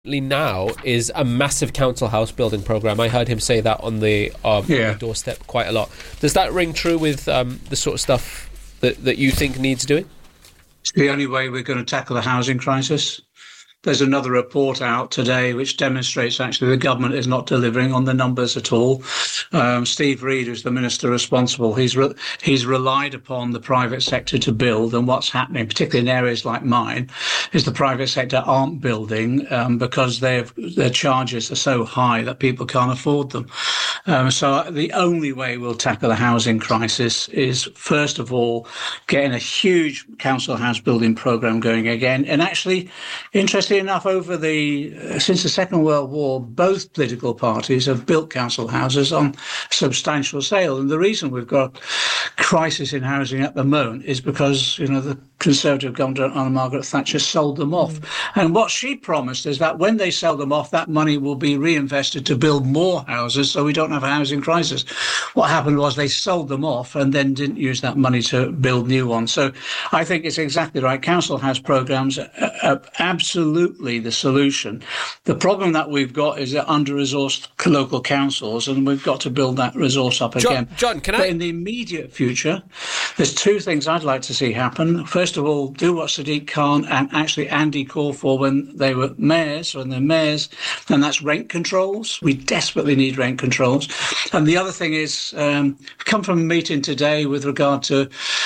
now is a massive council house building programme. I heard him say that on the doorstep quite a lot. Does that ring true with the sort of stuff that you think needs doing? It's the only way we're going to tackle the housing crisis. There's another report out today which demonstrates actually the government is not delivering on the numbers at all. Steve Reed, who's the minister responsible, he's relied upon the private sector to build, and what's happening, particularly in areas like mine, is the private sector aren't building because their charges are so high that people can't afford them. So the only way we'll tackle the housing crisis is, first of all, getting a huge council house building programme going again. And actually, interestingly enough, since the Second World War, both political parties have built council houses on substantial scale. And the reason we've got crisis in housing at the moment is because, the Conservative government under Margaret Thatcher sold them off. And what she promised is that when they sell them off, that money will be reinvested to build more houses so we don't have a housing crisis. What happened was they sold them off and then didn't use that money to build new ones. So I think it's exactly right. Council house programmes are absolutely the solution. The problem that we've got is that under-resourced local councils, and we've got to build that resource up again. John, But in the immediate future, there's two things I'd like to see happen. First of all, do what Sadiq Khan and actually Andy called for when they were mayors, and and that's rent controls. We desperately need rent controls. And the other thing is, come from a meeting today with regard to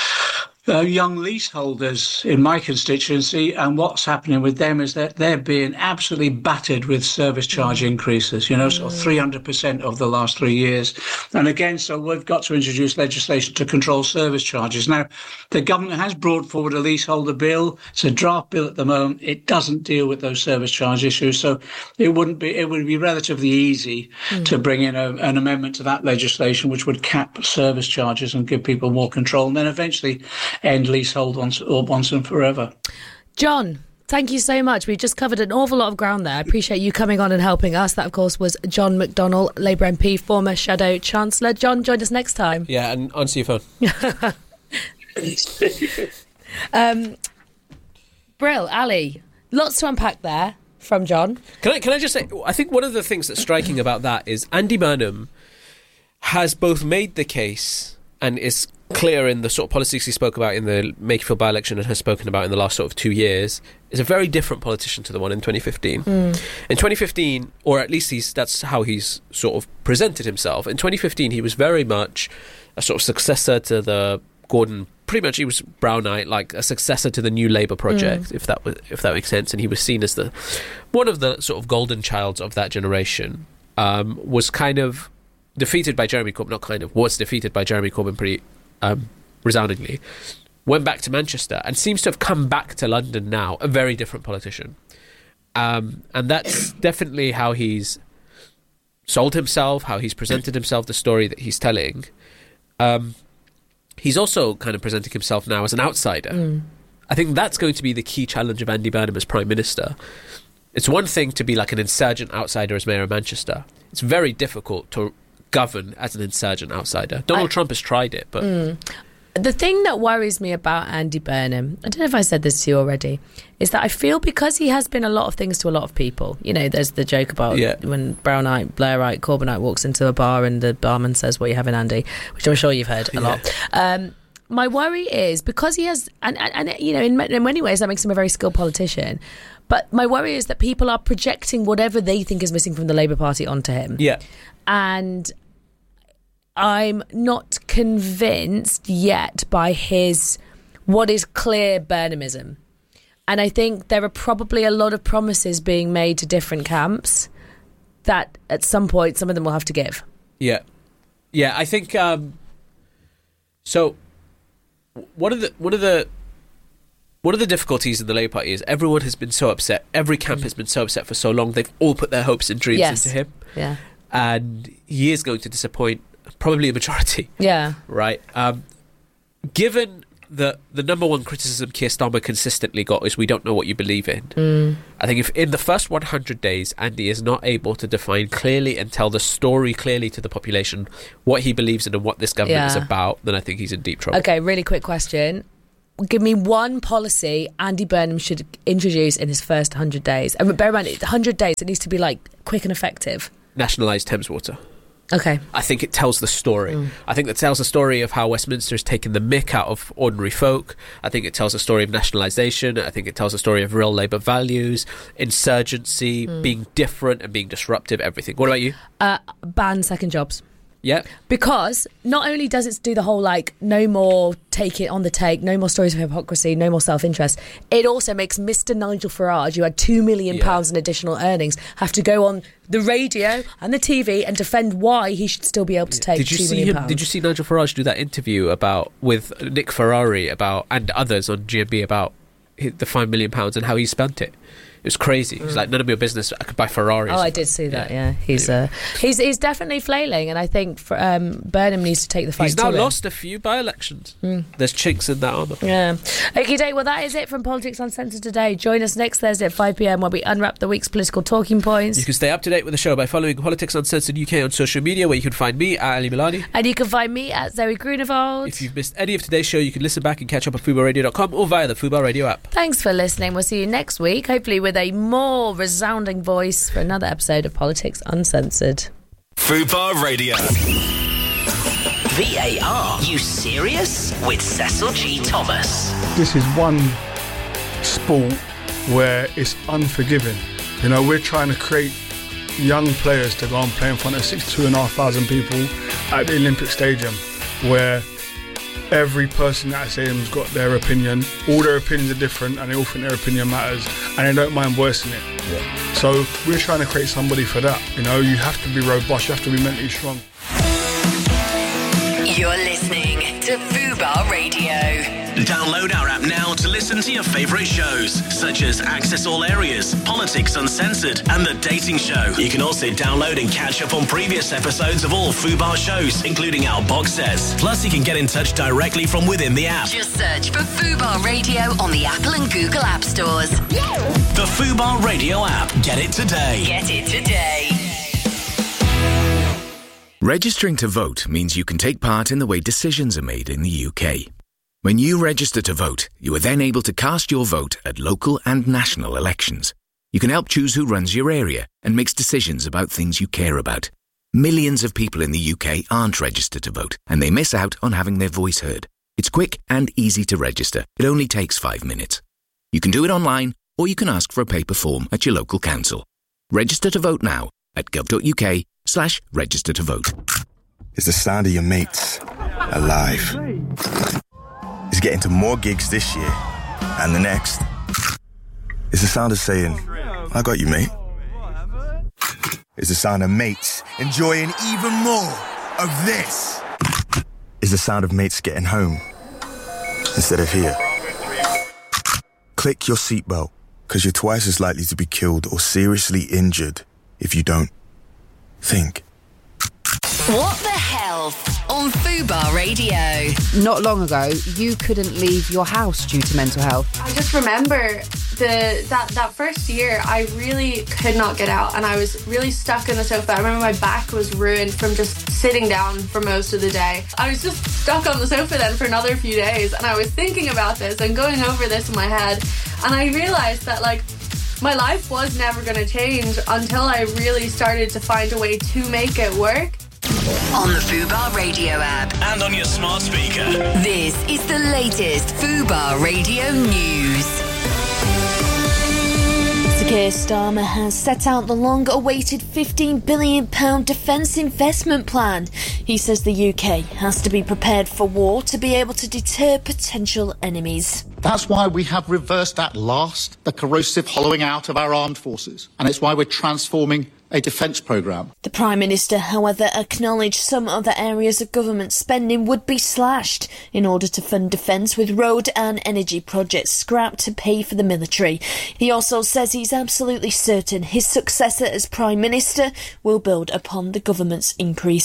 young leaseholders in my constituency, and what's happening with them is that they're being absolutely battered with service charge increases, sort of 300% over the last 3 years. And again, so we've got to introduce legislation to control service charges. Now, the government has brought forward a leaseholder bill. It's a draft bill at the moment. It doesn't deal with those service charge issues. So it would be relatively easy to bring in an amendment to that legislation, which would cap service charges and give people more control, and then eventually end leasehold once and forever. John, thank you so much. We've just covered an awful lot of ground there. I appreciate you coming on and helping us. That, of course, was John McDonnell, Labour MP, former Shadow Chancellor. John, join us next time. Yeah, and answer your phone. Brill, Ali, lots to unpack there from John. Can I just say, I think one of the things that's striking about that is Andy Burnham has both made the case and is clear in the sort of politics he spoke about in the Makerfield by-election and has spoken about in the last sort of 2 years, is a very different politician to the one in 2015. In 2015, or at least that's how he's sort of presented himself. In 2015, he was very much a sort of successor to the Gordon. Pretty much, he was Brownite, like a successor to the New Labour project, if that makes sense. And he was seen as one of the sort of golden childs of that generation. Was kind of defeated by Jeremy Corbyn. Was defeated by Jeremy Corbyn pretty resoundingly, went back to Manchester and seems to have come back to London now, a very different politician. And that's definitely how he's sold himself, how he's presented himself, the story that he's telling. He's also kind of presenting himself now as an outsider. I think that's going to be the key challenge of Andy Burnham as Prime Minister. It's one thing to be like an insurgent outsider as Mayor of Manchester. It's very difficult to govern as an insurgent outsider. Donald Trump has tried it, but the thing that worries me about Andy Burnham, I don't know if I said this to you already, is that I feel because he has been a lot of things to a lot of people. There's the joke about when Brownite, Blairite, Corbynite walks into a bar and the barman says, "What are you having, Andy?" Which I'm sure you've heard a lot. My worry is because he has, and in many ways that makes him a very skilled politician. But my worry is that people are projecting whatever they think is missing from the Labour Party onto him. Yeah. And I'm not convinced yet by what is clear Burnhamism. And I think there are probably a lot of promises being made to different camps that at some point some of them will have to give. Yeah. Yeah, I think so one of the difficulties in the Labour Party is everyone has been so upset. Every camp has been so upset for so long. They've all put their hopes and dreams into him. Yeah. And he is going to disappoint probably a majority. Yeah. Right. Given the number one criticism Keir Starmer consistently got is we don't know what you believe in. I think if in the first 100 days Andy is not able to define clearly and tell the story clearly to the population what he believes in and what this government is about, then I think he's in deep trouble. Okay, really quick question. give me one policy Andy Burnham should introduce in his first 100 days. And bear in mind, 100 days, it needs to be like quick and effective. Nationalise Thames Water. Okay. I think it tells the story. I think it tells the story of how Westminster has taken the mick out of ordinary folk. I think it tells a story of nationalisation. I think it tells a story of real Labour values, insurgency, being different and being disruptive, everything. What about you? Ban second jobs. Yeah. Because not only does it do the whole, like, no more take it on the take, no more stories of hypocrisy, no more self-interest, it also makes Mr. Nigel Farage, who had £2 million in additional earnings, have to go on the radio and the TV and defend why he should still be able to take £2 million. Did you see Nigel Farage do that interview with Nick Ferrari and others on GMB about the £5 million and how he spent it? It was crazy. He's like, none of your business. I could buy Ferraris. Oh, I did see that. Yeah, he's definitely flailing, and I think Burnham needs to take the fight. He's now lost a few by-elections. There's chinks in that armour. Yeah. Okay, well, that is it from Politics Uncensored today. Join us next Thursday at 5 p.m. where we unwrap the week's political talking points. You can stay up to date with the show by following Politics Uncensored UK on social media, where you can find me at Ali Milani, and you can find me at Zoe Grunewald. If you've missed any of today's show, you can listen back and catch up on FuboRadio.com or via the Fubar Radio app. Thanks for listening. We'll see you next week, hopefully with a more resounding voice for another episode of Politics Uncensored. Fubar Radio. VAR, you serious? With Cecil G. Thomas. This is one sport where it's unforgiving. You know, we're trying to create young players to go and play in front of 62,500 people at the Olympic Stadium, where every person at that stadium's got their opinion. All their opinions are different, and they all think their opinion matters, and they don't mind voicing it. Yeah. So we're trying to create somebody for that. You know, you have to be robust, you have to be mentally strong. You're listening to Fubar Radio. Download our app now to listen to your favourite shows, such as Access All Areas, Politics Uncensored, and The Dating Show. You can also download and catch up on previous episodes of all Fubar shows, including our box sets. Plus, you can get in touch directly from within the app. Just search for Fubar Radio on the Apple and Google App Stores. The Fubar Radio app. Get it today. Get it today. Registering to vote means you can take part in the way decisions are made in the UK. When you register to vote, you are then able to cast your vote at local and national elections. You can help choose who runs your area and makes decisions about things you care about. Millions of people in the UK aren't registered to vote, and they miss out on having their voice heard. It's quick and easy to register. It only takes 5 minutes. You can do it online, or you can ask for a paper form at your local council. Register to vote now at gov.uk/register to vote. It's the sound of your mates alive. It's getting to more gigs this year and the next. It's the sound of saying, I got you, mate. It's the sound of mates enjoying even more of this. It's the sound of mates getting home instead of here. Click your seatbelt, because you're twice as likely to be killed or seriously injured if you don't think. What the Health on Fubar Radio. Not long ago, you couldn't leave your house due to mental health. I just remember that first year, I really could not get out, and I was really stuck in the sofa. I remember my back was ruined from just sitting down for most of the day. I was just stuck on the sofa then for another few days, and I was thinking about this and going over this in my head, and I realised that, like, my life was never going to change until I really started to find a way to make it work. On the Fubar Radio app. And on your smart speaker. This is the latest Fubar Radio news. Sir Keir Starmer has set out the long-awaited £15 billion defence investment plan. He says the UK has to be prepared for war to be able to deter potential enemies. That's why we have reversed at last the corrosive hollowing out of our armed forces. And it's why we're transforming a defence programme. The Prime Minister, however, acknowledged some other areas of government spending would be slashed in order to fund defence, with road and energy projects scrapped to pay for the military. He also says he's absolutely certain his successor as Prime Minister will build upon the government's increases.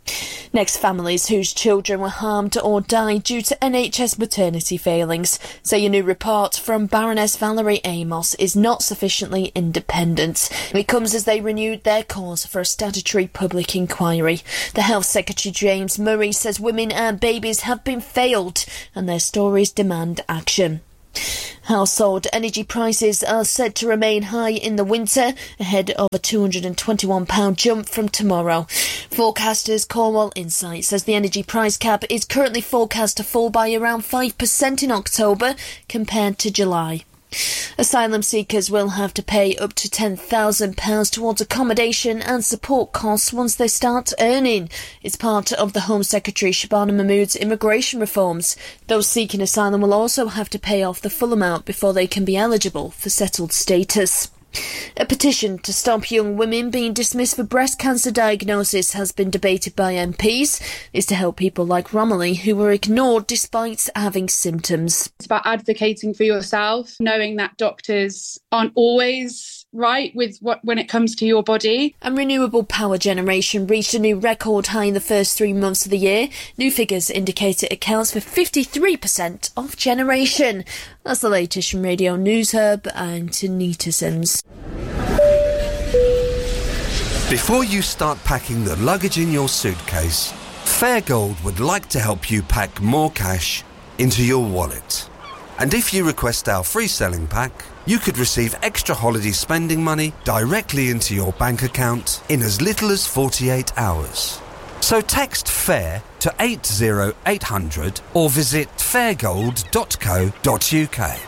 Next, families whose children were harmed or died due to NHS maternity failings say a new report from Baroness Valerie Amos is not sufficiently independent. It comes as they renewed their calls for a statutory public inquiry. The Health Secretary James Murray says women and babies have been failed and their stories demand action. Household energy prices are said to remain high in the winter, ahead of a £221 jump from tomorrow. Forecasters Cornwall Insight says the energy price cap is currently forecast to fall by around 5% in October compared to July. Asylum seekers will have to pay up to £10,000 towards accommodation and support costs once they start earning. It's part of the Home Secretary Shabana Mahmood's immigration reforms. Those seeking asylum will also have to pay off the full amount before they can be eligible for settled status. A petition to stop young women being dismissed for breast cancer diagnosis has been debated by MPs. It's to help people like Romilly who were ignored despite having symptoms. It's about advocating for yourself, knowing that doctors aren't always right with when it comes to your body. And renewable power generation reached a new record high in the first 3 months of the year. New figures indicate it accounts for 53% of generation. That's the latest from Radio News Hub. I'm Tanita Sims. Before you start packing the luggage in your suitcase, Fairgold would like to help you pack more cash into your wallet. And if you request our free selling pack, you could receive extra holiday spending money directly into your bank account in as little as 48 hours. So text FAIR to 80800 or visit fairgold.co.uk.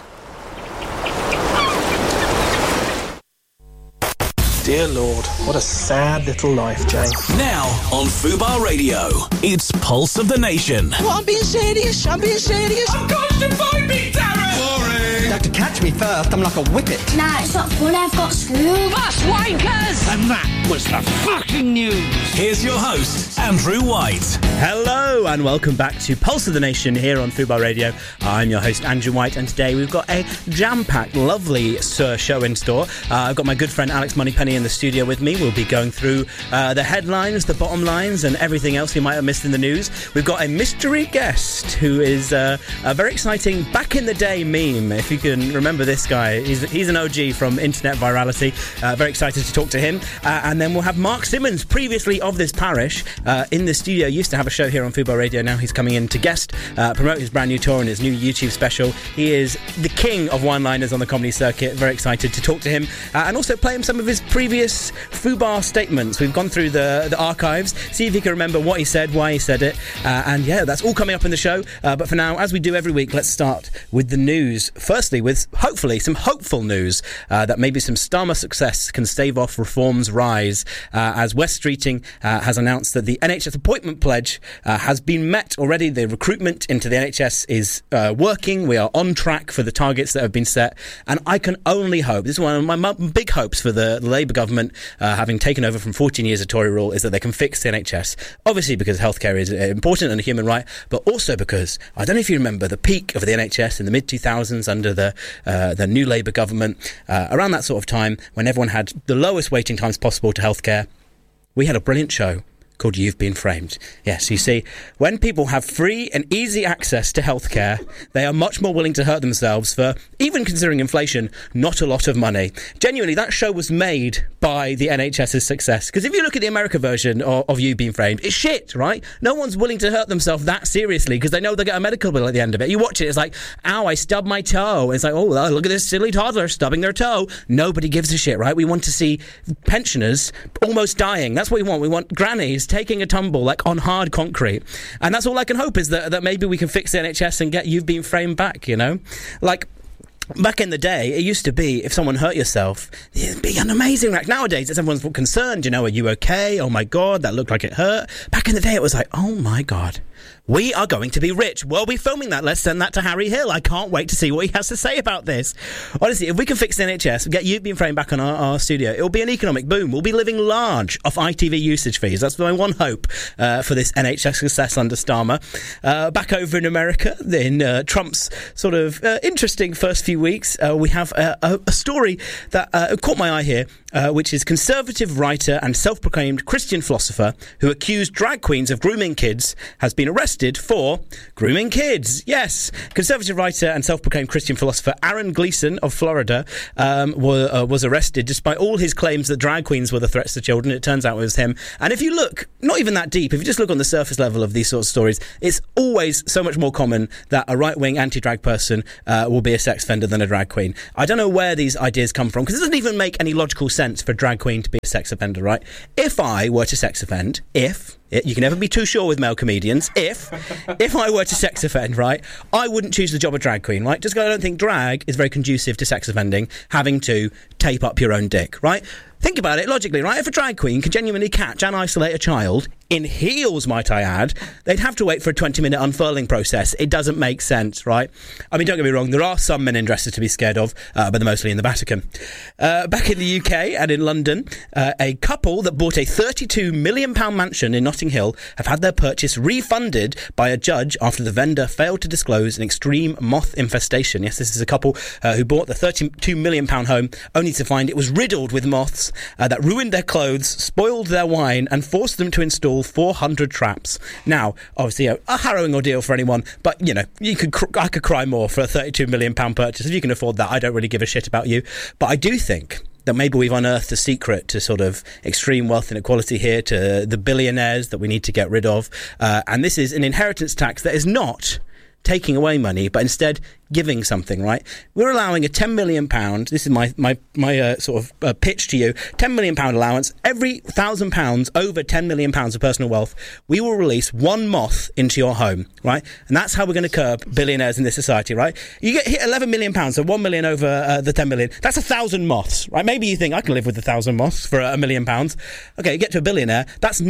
Dear Lord, what a sad little life, Jane. Now on Fubar Radio, it's Pulse of the Nation. Well, I'm being serious. I'm constipated me, Darren! Boring! You have to catch me first. I'm like a whippet. Nah, it's not funny. I've got school. Bus wankers! And that was the fucking news. Here's your host, Andrew White. Hello and welcome back to Pulse of the Nation here on Fubar Radio. I'm your host, Andrew White, and today we've got a jam-packed, lovely show in store. I've got my good friend Alex Moneypenny in the studio with me. We'll be going through the headlines, the bottom lines, and everything else you might have missed in the news. We've got a mystery guest who is a very exciting back-in-the-day meme, if you can remember this guy. He's an OG from internet virality. Very excited to talk to him. And then we'll have Mark Simmons, previously of this parish, in the studio. Used to have a show here on Fubar Radio. Now he's coming in to guest, promote his brand new tour and his new YouTube special. He is the king of one-liners on the comedy circuit. Very excited to talk to him and also play him some of his previous Fubar statements. We've gone through the archives, see if he can remember what he said, why he said it, and yeah, that's all coming up in the show. But for now, as we do every week, let's start with the news. Firstly, with hopefully some hopeful news that maybe some Starmer success can stave off reform's rise, as West Streeting has announced that the NHS appointment pledge has been met already. The recruitment into the NHS is working. We are on track for the targets that have been set, and I can only hope, this is one of my big hopes for the Labour government, having taken over from 14 years of Tory rule, is that they can fix the NHS. Obviously because healthcare is important and a human right, but also because, I don't know if you remember the peak of the NHS in the mid-2000s under the new Labour government, around that sort of time when everyone had the lowest waiting times possible to healthcare. We had a brilliant show called You've Been Framed. Yes, you see, when people have free and easy access to healthcare, they are much more willing to hurt themselves for, even considering inflation, not a lot of money. Genuinely, that show was made by the NHS's success. Because if you look at the America version of You've Been Framed, it's shit, right? No one's willing to hurt themselves that seriously because they know they'll get a medical bill at the end of it. You watch it, it's like, ow, I stubbed my toe. And it's like, oh, look at this silly toddler stubbing their toe. Nobody gives a shit, right? We want to see pensioners almost dying. That's what we want. We want grannies taking a tumble like on hard concrete, and that's all I can hope is that maybe we can fix the NHS and get You've Been Framed back, you know, like back in the day, it used to be if someone hurt yourself, it'd be an amazing reaction. Nowadays, it's everyone's concerned, you know, are you okay? Oh my God, that looked like it hurt. Back in the day, it was like, oh my God, we are going to be rich. Well, we're filming that. Let's send that to Harry Hill. I can't wait to see what he has to say about this. Honestly, if we can fix the NHS, get You've Been Framed back on our studio, it'll be an economic boom. We'll be living large off ITV usage fees. That's my one hope for this NHS success under Starmer. Back over in America, in Trump's sort of interesting first few weeks, we have a story that caught my eye here. which is conservative writer and self-proclaimed Christian philosopher who accused drag queens of grooming kids, has been arrested for grooming kids. Yes, conservative writer and self-proclaimed Christian philosopher Aaron Gleason of Florida was arrested despite all his claims that drag queens were the threats to children. It turns out it was him. And if you look, not even that deep, if you just look on the surface level of these sorts of stories, it's always so much more common that a right-wing anti-drag person will be a sex offender than a drag queen. I don't know where these ideas come from, because it doesn't even make any logical sense for a drag queen to be a sex offender, right? If I were to sex offend, you can never be too sure with male comedians, if I were to sex offend, right, I wouldn't choose the job of drag queen, right? Just because I don't think drag is very conducive to sex offending, having to tape up your own dick, right? Think about it logically, right? If a drag queen can genuinely catch and isolate a child, in heels, might I add, they'd have to wait for a 20-minute unfurling process. It doesn't make sense, right? I mean, don't get me wrong, there are some men in dresses to be scared of, but they're mostly in the Vatican. Back in the UK and in London, a couple that bought a £32 million mansion in Notting Hill have had their purchase refunded by a judge after the vendor failed to disclose an extreme moth infestation. Yes, this is a couple who bought the £32 million home only to find it was riddled with moths that ruined their clothes, spoiled their wine, and forced them to install 400 traps. Now, obviously, a harrowing ordeal for anyone, but, you know, I could cry more for a £32 million purchase. If you can afford that, I don't really give a shit about you. But I do think that maybe we've unearthed a secret to sort of extreme wealth inequality here, to the billionaires that we need to get rid of. And this is an inheritance tax that is not taking away money, but instead giving something, right? We're allowing a £10 million, this is my sort of pitch to you, £10 million allowance. Every £1,000 over £10 million of personal wealth, we will release one moth into your home, right? And that's how we're going to curb billionaires in this society, right? You get hit £11 million, so £1 million over the £10 million. That's 1,000 moths, right? Maybe you think I can live with 1,000 moths for £1 million. Okay, you get to a billionaire, that's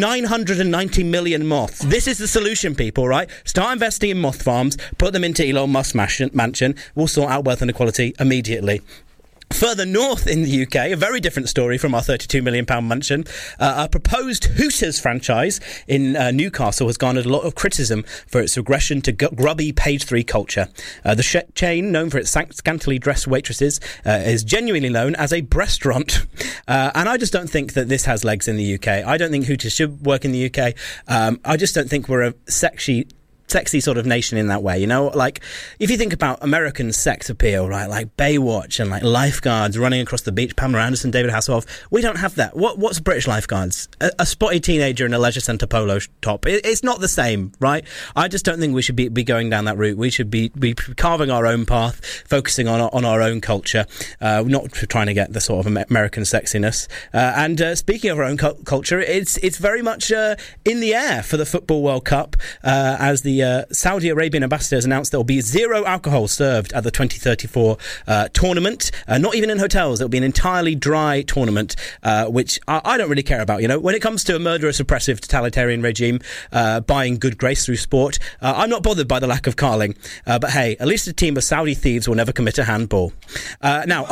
990 million moths. This is the solution, people, right? Start investing in moth farms, put them into Elon Musk's mansion. We'll sort out wealth inequality immediately. Further north in the UK, a very different story from our £32 million mansion. A proposed Hooters franchise in Newcastle has garnered a lot of criticism for its regression to grubby page 3 culture. The chain, known for its scantily dressed waitresses, is genuinely known as a breastaurant. And I just don't think that this has legs in the UK. I don't think Hooters should work in the UK. I just don't think we're a sexy sort of nation in that way, you know? Like, if you think about American sex appeal, right, like Baywatch and like lifeguards running across the beach, Pamela Anderson, David Hasselhoff, we don't have that. What's British lifeguards? A spotty teenager in a leisure centre polo top. It's not the same, right? I just don't think we should be going down that route. We should be carving our own path, focusing on our own culture, not trying to get the sort of American sexiness. And speaking of our own culture, it's very much in the air for the Football World Cup, as the Saudi Arabian ambassador has announced there will be zero alcohol served at the 2034 tournament, not even in hotels. It will be an entirely dry tournament, which I don't really care about. You know, when it comes to a murderous, oppressive, totalitarian regime buying good grace through sport, I'm not bothered by the lack of carling. But hey, at least a team of Saudi thieves will never commit a handball. Now,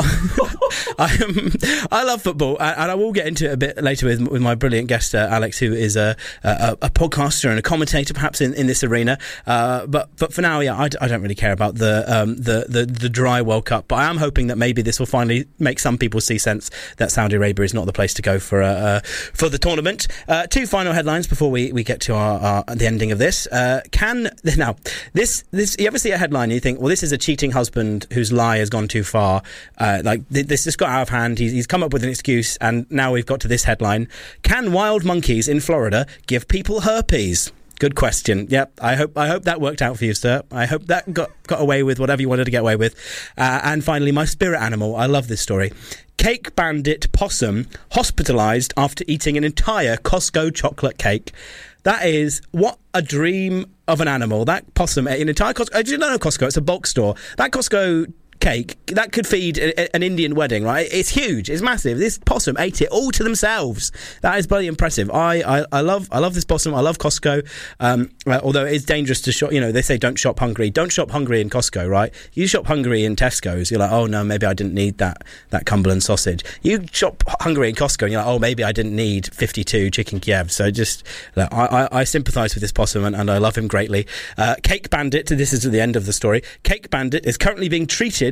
I love football, and I will get into it a bit later with my brilliant guest, Alex, who is a podcaster and a commentator, perhaps in this arena. But for now, yeah, I don't really care about the dry World Cup. But I am hoping that maybe this will finally make some people see sense that Saudi Arabia is not the place to go for the tournament. Two final headlines before we get to the ending of this. This you ever see a headline and you think, well, this is a cheating husband whose lie has gone too far. Like this just got out of hand. He's come up with an excuse, and now we've got to this headline: Can wild monkeys in Florida give people herpes? Good question. Yep, I hope that worked out for you, sir. I hope that got away with whatever you wanted to get away with. And finally, my spirit animal. I love this story. Cake bandit possum hospitalised after eating an entire Costco chocolate cake. That is, what a dream of an animal. That possum ate an entire Costco. I didn't know Costco. It's a bulk store. That Costco cake that could feed an Indian wedding, right? It's huge, it's massive. This possum ate it all to themselves. That is bloody impressive. I love this possum. I love Costco, although it's dangerous to shop. You know, they say don't shop hungry in Costco, right? You shop hungry in Tesco's, you're like, oh no, maybe I didn't need that Cumberland sausage. You shop hungry in Costco and you're like, oh, maybe I didn't need 52 chicken Kiev. So just I sympathise with this possum, and I love him greatly. Cake bandit, this is the end of the story. Cake bandit is currently being treated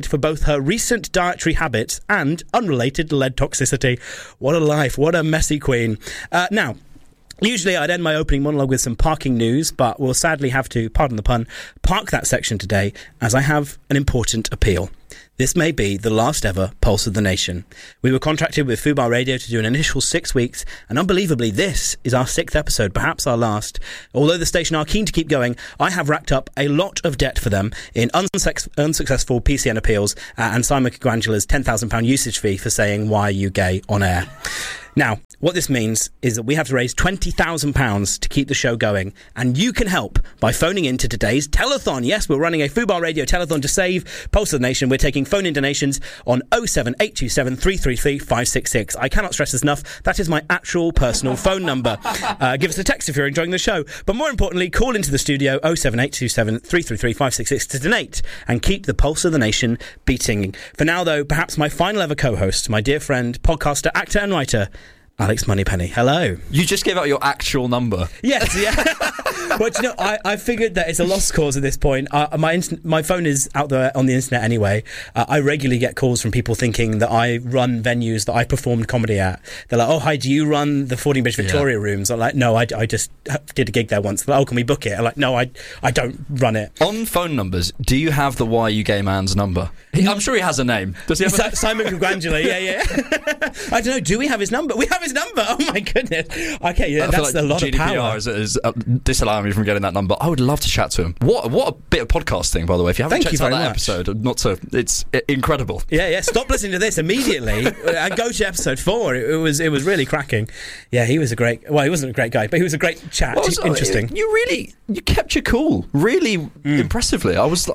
for both her recent dietary habits and unrelated lead toxicity. What a life. What a messy queen. Now, usually I'd end my opening monologue with some parking news, but we'll sadly have to, pardon the pun, park that section today as I have an important appeal. This may be the last ever Pulse of the Nation. We were contracted with Fubar Radio to do an initial 6 weeks, and unbelievably, this is our 6th episode, perhaps our last. Although the station are keen to keep going, I have racked up a lot of debt for them in unsuccessful PCN appeals and Simon Congrangela's £10,000 usage fee for saying, "Why are you gay?" on air. Now, what this means is that we have to raise £20,000 to keep the show going, and you can help by phoning in to today's telethon. Yes, we're running a Fubar Radio telethon to save Pulse of the Nation. We're taking phone-in donations on 07827 333 566. I cannot stress this enough, that is my actual personal phone number. Give us a text if you're enjoying the show. But more importantly, call into the studio 07827 333 566 to donate and keep the Pulse of the Nation beating. For now, though, perhaps my final ever co-host, my dear friend, podcaster, actor and writer, Alex Moneypenny. Hello. You just gave out your actual number. Yes, yeah. Well, you know, I figured that it's a lost cause at this point. My phone is out there on the internet anyway. I regularly get calls from people thinking that I run venues that I performed comedy at. They're like, "Oh, hi, do you run the Fordingbridge Victoria rooms?" I'm like, "No, I just did a gig there once." They're like, "Oh, can we book it?" I'm like, "No, I don't run it." On phone numbers, do you have the Why You Gay Man's number? I'm sure he has a name. Does he have a Simon Congrangela, yeah. I don't know, do we have his number? We have his number. Oh my goodness. Okay, yeah, that's a lot GDPR of power. is disallowing me from getting that number. I would love to chat to him. What a bit of podcasting, by the way. If you haven't checked out that episode, it's incredible. Yeah. Stop listening to this immediately and go to episode 4. It was really cracking. Yeah, he was he wasn't a great guy, but he was a great chat. Interesting. You kept your cool really impressively. It was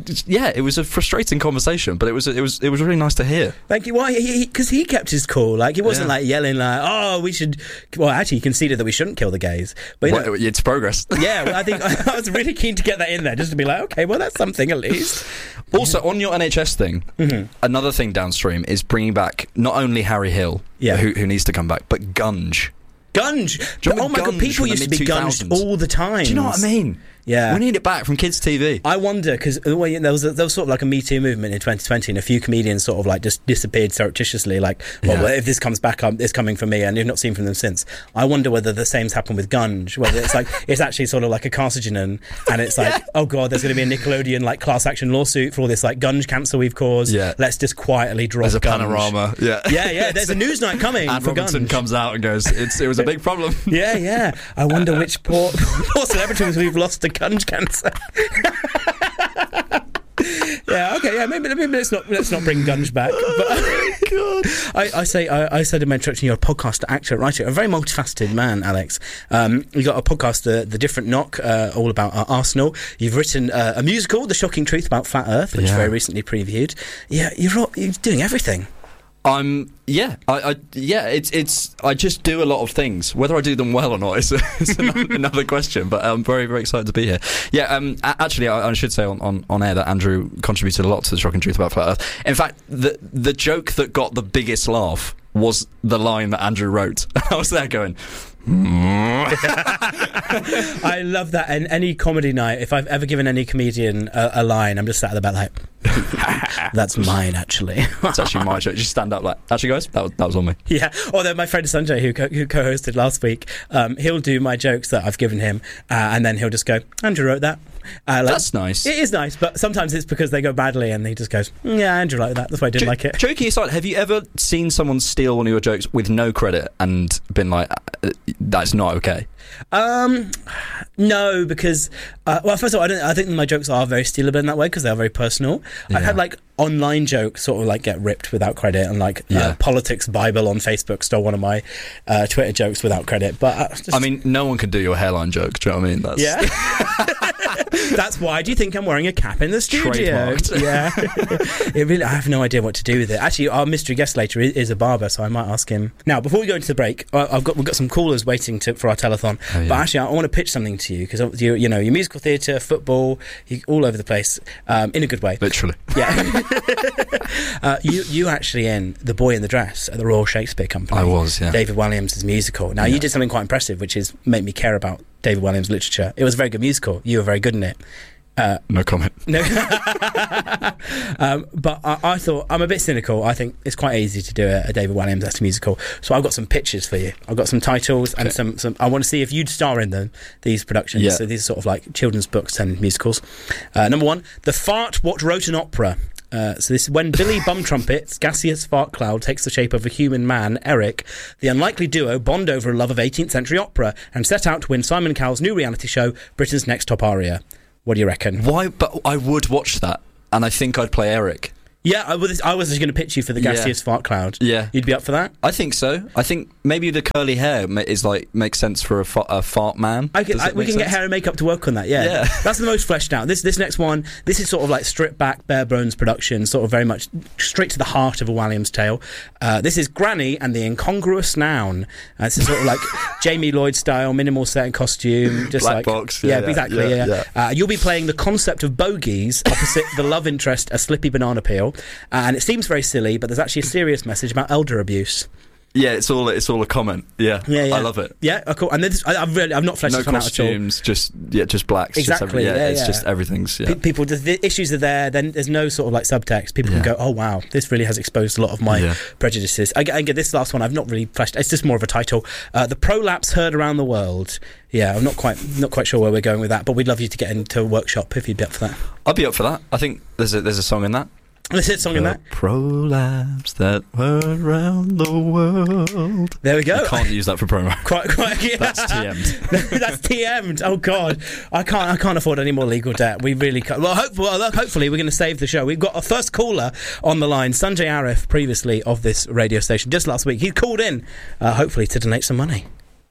a frustrating conversation, but it was really nice to hear. Thank you. Why? Because he kept his cool. Like, he wasn't like yelling like, "Oh, we should." Well, actually, he conceded that we shouldn't kill the gays. But it's progress. Yeah, well, I think I was really keen to get that in there, just to be like, okay, well, that's something at least. Also, on your NHS thing, another thing downstream is bringing back not only Harry Hill, who needs to come back, but Gunge. Gunge! Oh my God, people used to be gunged all the time. Do you know what I mean? Yeah. We need it back from kids' TV. I wonder, because there was sort of like a Me Too movement in 2020, and a few comedians sort of like just disappeared surreptitiously, like, well, if this comes back, it's coming for me, and you've not seen from them since. I wonder whether the same's happened with Gunge, whether it's like, it's actually sort of like a carcinogen, and it's like, oh God, there's going to be a Nickelodeon like class action lawsuit for all this like Gunge cancer we've caused. Yeah. Let's just quietly drop There's a Gunge. Panorama. Yeah. There's a news night coming Anne for Robinson Gunge. comes out and goes, it was a big problem. Yeah. I wonder which poor celebrities we've lost to Gunge cancer. Maybe let's not bring Gunge back. But God. I said in my introduction, you're a podcaster, actor, writer, a very multifaceted man, Alex. You got a podcast, The Different Knock, all about Arsenal. You've written a musical, The Shocking Truth About Flat Earth, which very recently previewed. Yeah, you're doing everything. I just do a lot of things. Whether I do them well or not is another question, but I'm very, very excited to be here. Actually, I should say on air that Andrew contributed a lot to The Shocking Truth About Flat Earth. In fact, the joke that got the biggest laugh was the line that Andrew wrote. I was there going... I love that. And any comedy night, if I've ever given any comedian a line, I'm just sat at the back like, that's mine, actually. It's actually my joke. Just stand up like, actually, guys, that was on me. Yeah. Although my friend Sanjay, who co-hosted last week, he'll do my jokes that I've given him, and then he'll just go, Andrew wrote that. That's nice. It is nice, but sometimes it's because they go badly and he just goes, yeah, Andrew liked that. That's why I didn't like it. Joking aside, have you ever seen someone steal one of your jokes with no credit and been like, that's not okay? No, because first of all, I think my jokes are very stealable in that way because they are very personal. I've had like online jokes sort of like get ripped without credit, and like Politics Bible on Facebook stole one of my Twitter jokes without credit. But I mean, no one can do your hairline joke. Do you know what I mean? Yeah. That's why do you think I'm wearing a cap in the studio? Yeah. I have no idea what to do with it. Actually, our mystery guest later is a barber, so I might ask him. Now, before we go into the break, we've got some callers waiting for our telethon. But actually, I want to pitch something to you because you know your musical theatre, football, all over the place, in a good way. Literally. Yeah. You actually in The Boy in the Dress at the Royal Shakespeare Company. I was, yeah. David Walliams' musical. Now, you did something quite impressive, which is make me care about David Walliams' literature. It was a very good musical. You were very good in it. No comment. No. But I thought, I'm a bit cynical. I think it's quite easy to do a David Walliams-esque musical. So I've got some pitches for you. I've got some titles and some. I want to see if you'd star in these productions. Yeah. So these are sort of like children's books and musicals. Number 1, The Fart What Wrote an Opera. So this is when Billy Bum Trumpet's gaseous fart cloud takes the shape of a human man, Eric. The unlikely duo bond over a love of 18th century opera and set out to win Simon Cowell's new reality show, Britain's Next Top Aria. What do you reckon? Why? But I would watch that, and I think I'd play Eric. Yeah, I was just going to pitch you for the gaseous fart cloud. Yeah. You'd be up for that? I think so. I think maybe the curly hair is makes sense for a fart man. We can get hair and makeup to work on that, yeah. That's the most fleshed out. This next one, this is sort of like stripped back, bare bones production, sort of very much straight to the heart of a Walliams tale. This is Granny and the Incongruous Noun. This is sort of like Jamie Lloyd style, minimal set and costume. Just Black like, box. Exactly. You'll be playing the concept of bogies opposite the love interest, a slippy banana peel. And it seems very silly, but there's actually a serious message about elder abuse. Yeah, it's all a comment. Yeah. I love it. Yeah, cool. And this, I've not fleshed this one out at all. No costumes, just blacks. Exactly. It's just everything's. Yeah. People, the issues are there. Then there's no sort of like subtext. People can go, oh wow, this really has exposed a lot of my prejudices. I get this last one. I've not really fleshed. It's just more of a title. The Prolapse Heard Around the World. Yeah, I'm not quite sure where we're going with that, but we'd love you to get into a workshop if you'd be up for that. I'd be up for that. I think there's a song in that. Let's hit a song in that. Prolapse that were around the world. There we go. I can't use that for promo. Quite. Yeah. That's TM'd. That's TM'd. Oh God, I can't afford any more legal debt. We really can't. Well, hopefully we're going to save the show. We've got our first caller on the line, Sanjay Arif, previously of this radio station, just last week. He called in, hopefully to donate some money.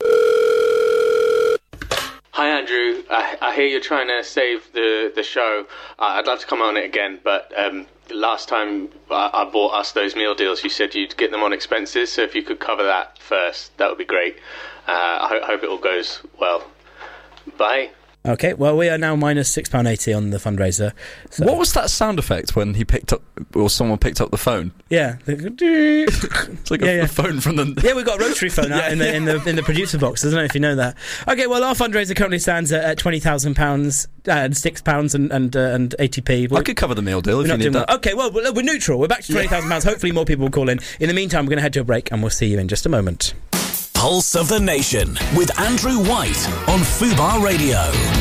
Hi Andrew, I hear you're trying to save the show. I'd love to come on it again, but last time I bought us those meal deals, you said you'd get them on expenses, so if you could cover that first, that would be great. I hope it all goes well. Bye. Okay, well, we are now minus £6.80 on the fundraiser. So. What was that sound effect when he picked up, or someone picked up the phone? Yeah, it's like a phone from the. Yeah, we've got a rotary phone out in the producer box. I don't know if you know that. Okay, well, our fundraiser currently stands at £20,000 and £6 and 80p. I could cover the meal deal if you need that. Okay, well, we're neutral. We're back to £20,000. Hopefully, more people will call in. In the meantime, we're going to head to a break, and we'll see you in just a moment. Pulse of the Nation with Andrew White on Fubar Radio.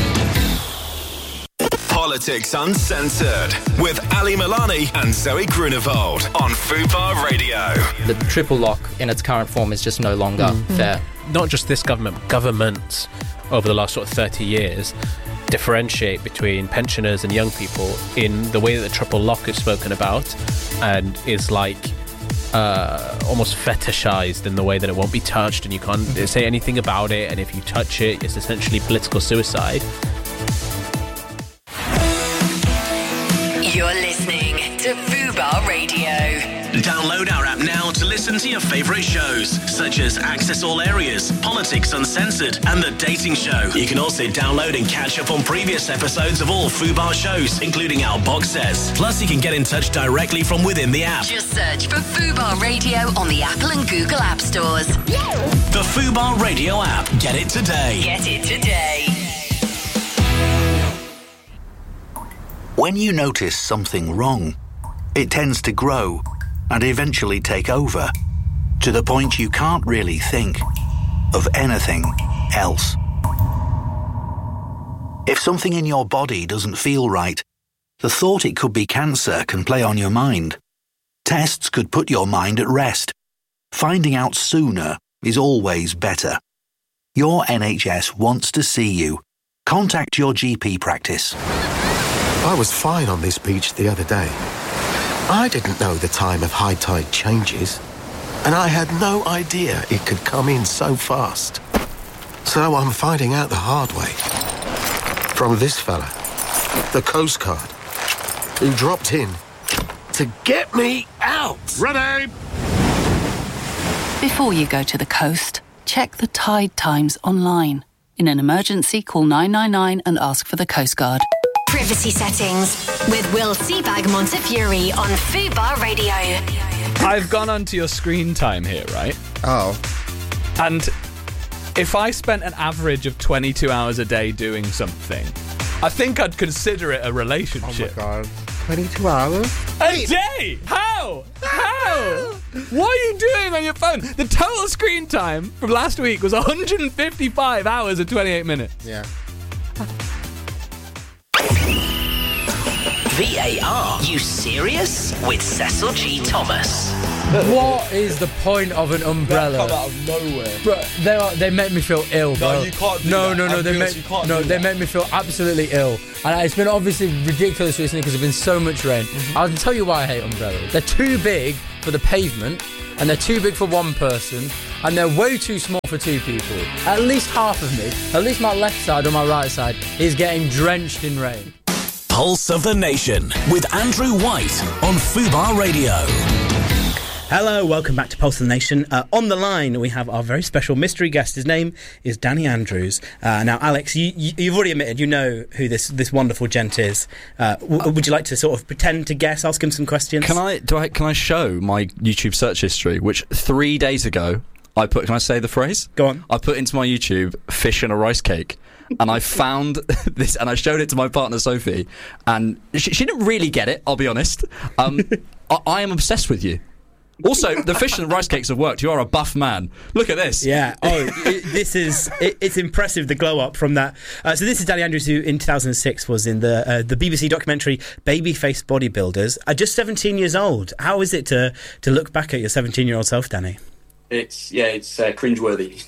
Politics Uncensored with Ali Milani and Zoe Grunewald on Fubar Radio. The triple lock in its current form is just no longer fair. Not just this government, governments over the last sort of 30 years differentiate between pensioners and young people in the way that the triple lock is spoken about and is like almost fetishized in the way that it won't be touched and you can't say anything about it, and if you touch it, it's essentially political suicide. You're listening to Fubar Radio. Download our app now to listen to your favourite shows, such as Access All Areas, Politics Uncensored, and The Dating Show. You can also download and catch up on previous episodes of all Fubar shows, including our box sets. Plus, you can get in touch directly from within the app. Just search for Fubar Radio on the Apple and Google App Stores. The Fubar Radio app. Get it today. Get it today. When you notice something wrong, it tends to grow and eventually take over, to the point you can't really think of anything else. If something in your body doesn't feel right, the thought it could be cancer can play on your mind. Tests could put your mind at rest. Finding out sooner is always better. Your NHS wants to see you. Contact your GP practice. I was fine on this beach the other day. I didn't know the time of high tide changes, and I had no idea it could come in so fast. So I'm finding out the hard way. From this fella, the Coast Guard, who dropped in to get me out. Ready? Before you go to the coast, check the tide times online. In an emergency, call 999 and ask for the Coast Guard. Privacy settings with Will Seabag Montefiore on Fubar Radio. I've gone onto your screen time here, right? Oh. And if I spent an average of 22 hours a day doing something, I think I'd consider it a relationship. Oh my god. 22 hours? A day? How? What are you doing on your phone? The total screen time from last week was 155 hours and 28 minutes. Yeah. VAR, you serious? With Cecil G. Thomas. What is the point of an umbrella? They come out of nowhere. Bro, they make me feel ill, bro. No, you can't do no, that. No, no, they make me feel absolutely ill. And it's been obviously ridiculous recently because there's been so much rain. I'll tell you why I hate umbrellas. They're too big for the pavement, and they're too big for one person, and they're way too small for two people. At least half of me, at least my left side or my right side, is getting drenched in rain. Pulse of the Nation with Andrew White on Fubar Radio. Hello, welcome back to Pulse of the Nation. On the line, we have our very special mystery guest. His name is Danny Andrews. Now, Alex, you've already admitted you know who this wonderful gent is. Would you like to sort of pretend to guess, ask him some questions? Can I show my YouTube search history, which 3 days ago I put? Can I say the phrase? Go on. I put into my YouTube fish and a rice cake. And I found this, and I showed it to my partner Sophie, and she didn't really get it. I'll be honest. I am obsessed with you. Also, the fish and rice cakes have worked. You are a buff man. Look at this. Yeah. Oh, it's impressive, the glow up from that. So this is Danny Andrews, who in 2006 was in the BBC documentary Babyface Bodybuilders. Just 17 years old. How is it to look back at your 17-year-old self, Danny? It's cringeworthy.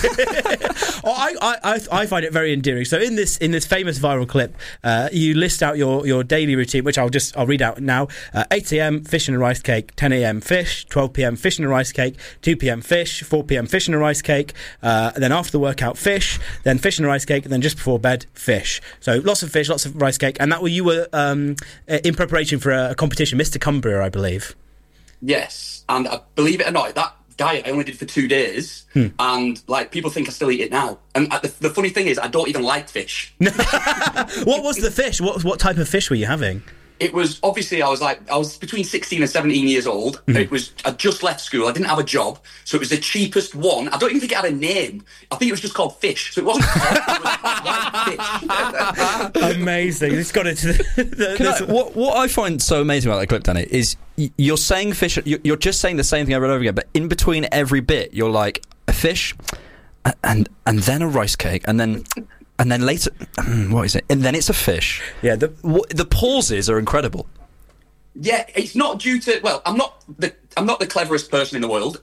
I find it very endearing. So in this famous viral clip, you list out your daily routine, which I'll read out now. 8 a.m. fish and a rice cake, 10 a.m. fish, 12 p.m. fish and a rice cake, 2 p.m. fish, 4 p.m. fish and a rice cake, then after the workout fish, then fish and a rice cake, and then just before bed fish. So lots of fish, lots of rice cake, and you were in preparation for a competition, Mr. Cumbria, I believe. Yes, and believe it or not, that diet I only did for 2 days, and people think I still eat it now. And the funny thing is, I don't even like fish. What was the fish? What type of fish were you having? It was obviously I was between 16 and 17 years old. I just left school. I didn't have a job, so it was the cheapest one. I don't even think it had a name. I think it was just called fish. So it wasn't cod, it was white fish. Amazing. It's got into what I find so amazing about that clip, Danny, is you're saying fish. You're just saying the same thing over and over again, but in between every bit, you're like a fish, and then a rice cake, and then later, what is it? And then it's a fish. Yeah, the pauses are incredible. Yeah, it's not due to. Well, I'm not the cleverest person in the world,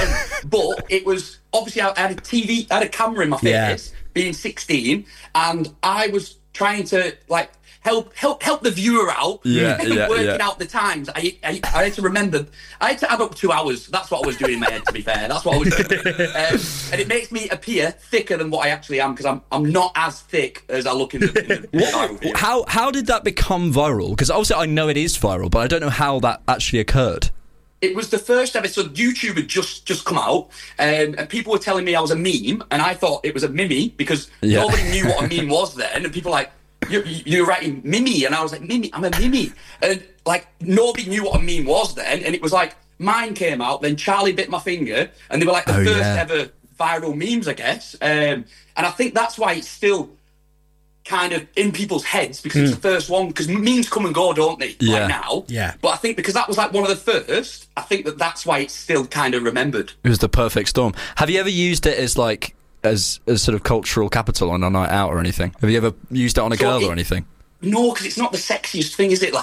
but it was obviously I had a camera in my face, being 16, and I was trying to help the viewer out. Working out the times. I had to remember. I had to add up 2 hours. That's what I was doing in my head. To be fair, that's what I was doing. And it makes me appear thicker than what I actually am, because I'm not as thick as I look in the viral video. How did that become viral? Because obviously I know it is viral, but I don't know how that actually occurred. It was the first ever. So YouTube had just come out, and people were telling me I was a meme, and I thought it was a mimi because nobody knew what a meme was then, and people were like, You're writing Mimi, and I was like, Mimi, I'm a Mimi, and nobody knew what a meme was then, and it was like mine came out, then Charlie bit my finger, and they were like the first ever viral memes, I guess, and I think that's why it's still kind of in people's heads, because it's the first one, because memes come and go, don't they? Right now, but I think because that was one of the first, I think that's why it's still kind of remembered. It was the perfect storm. Have you ever used it as sort of cultural capital on a night out or anything? Have you ever used it on a girl or anything? No, because it's not the sexiest thing, is it?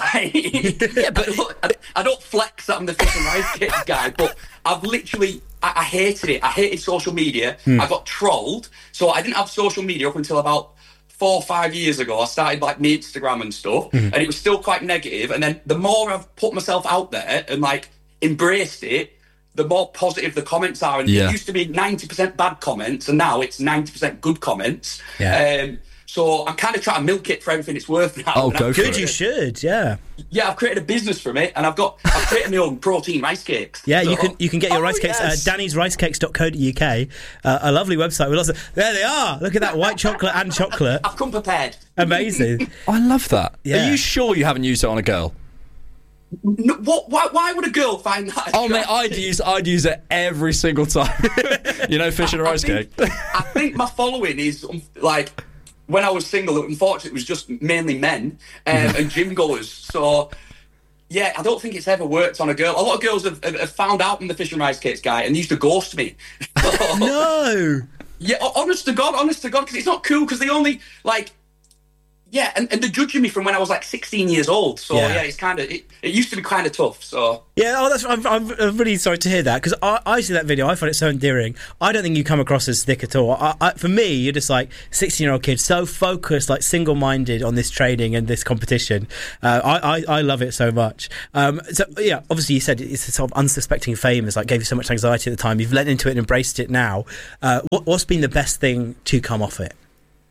I don't flex that I'm the fish and rice cake guy, but I've literally, I hated it. I hated social media. I got trolled. So I didn't have social media up until about 4 or 5 years ago. I started my Instagram and stuff, and it was still quite negative. And then the more I've put myself out there and embraced it, the more positive the comments are. And it used to be 90% bad comments, and now it's 90% good comments. So I'm kind of trying to milk it for everything it's worth now. Oh, go for it. Good, you should, yeah. Yeah, I've created a business from it, and I've created my own protein rice cakes. Yeah, so, you can get your rice cakes at dannysricecakes.co.uk, a lovely website with lots of... There they are! Look at that, white chocolate and chocolate. I've come prepared. Amazing. I love that. Yeah. Are you sure you haven't used it on a girl? No, why would a girl find that? Oh, mate, I'd use it every single time. Fish and a rice cake. I think my following is when I was single, unfortunately, it was just mainly men and gym goers. So, yeah, I don't think it's ever worked on a girl. A lot of girls have found out I'm the Fish and Rice Cakes guy and they used to ghost me. No! Yeah, honest to God, because it's not cool, because they only, like... Yeah, and they're judging me from when I was like 16 years old. So yeah, it's kind of it used to be kind of tough. So yeah, I'm really sorry to hear that, because I see that video, I find it so endearing. I don't think you come across as thick at all. For me, you're just like 16-year-old kid, so focused, like single-minded on this training and this competition. I love it so much. So yeah, obviously you said it's a sort of unsuspecting fame. It's like gave you so much anxiety at the time. You've lent into it and embraced it now. What's been the best thing to come off it?